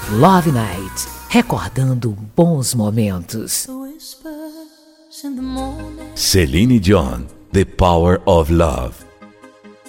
Love Night, recordando bons momentos. Celine Dion, The Power of Love.